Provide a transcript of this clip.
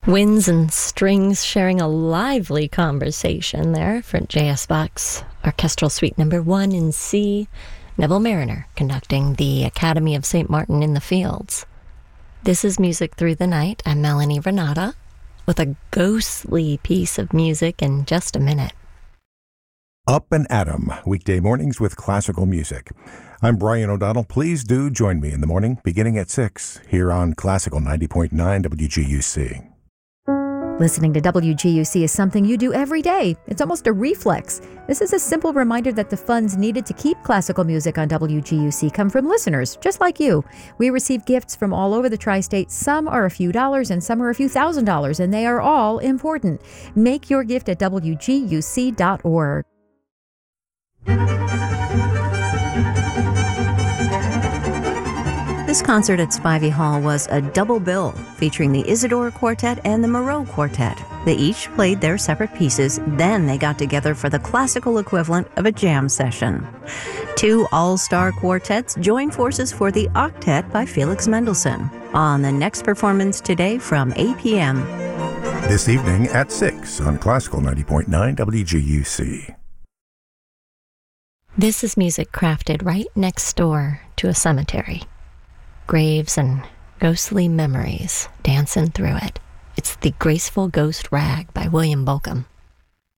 Winds and strings sharing a lively conversation there for J.S. Bach's Orchestral Suite No. 1 in C. Neville Marriner conducting the Academy of St. Martin in the Fields. This is Music Through the Night. I'm Melanie Renata with a ghostly piece of music in just a minute. Up and Atom, weekday mornings with classical music. I'm Brian O'Donnell. Please do join me in the morning, beginning at 6, here on Classical 90.9 WGUC. Listening to WGUC is something you do every day. It's almost a reflex. This is a simple reminder that the funds needed to keep classical music on WGUC come from listeners, just like you. We receive gifts from all over the tri-state. Some are a few dollars and some are a few $1,000s, and they are all important. Make your gift at WGUC.org. This concert at Spivey Hall was a double bill featuring the Isidore Quartet and the Moreau Quartet. They each played their separate pieces, then they got together for the classical equivalent of a jam session. Two all-star quartets joined forces for the Octet by Felix Mendelssohn on the next performance today from 8 p.m. This evening at 6 on Classical 90.9 WGUC. This is music crafted right next door to a cemetery. Graves and ghostly memories dancing through it. It's The Graceful Ghost Rag by William Bolcom.